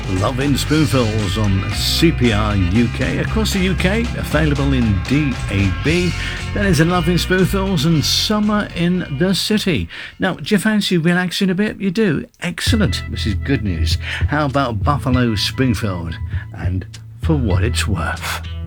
Loving Spoonfuls on CPR UK. Across the UK, available in DAB. That is a Loving Spoonfuls and Summer in the City. Now, do you fancy relaxing a bit? You do? Excellent. This is good news. How about Buffalo Springfield and For What It's Worth?